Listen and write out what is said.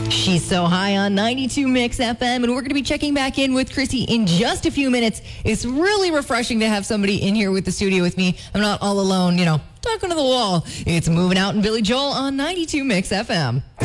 She's So High on 92 Mix FM, and we're going to be checking back in with Chrissy in just a few minutes. It's really refreshing to have somebody in here with the studio with me. I'm not all alone, talking to the wall. It's Moving Out and Billy Joel on 92 Mix FM.